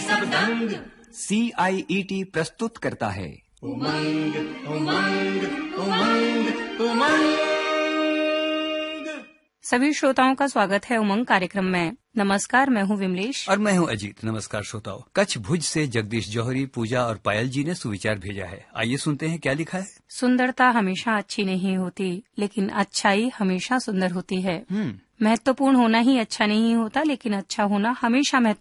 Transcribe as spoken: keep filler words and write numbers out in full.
सब दंग। सी आई E T प्रस्तुत करता है उमंग उमंग उमंग उमंग। सभी श्रोताओं का स्वागत है उमंग कार्यक्रम में। नमस्कार, मैं हूँ विमलेश और मैं हूँ अजीत। नमस्कार श्रोताओं। कच्छ भुज से जगदीश जौहरी, पूजा और पायल जी ने सुविचार भेजा है। आइए सुनते हैं क्या लिखा है। सुंदरता हमेशा अच्छी नहीं होती, लेकिन अच्छाई हमेशा सुंदर होती है। महत्वपूर्ण होना ही अच्छा नहीं होता, लेकिन अच्छा होना हमेशा महत्वपूर्ण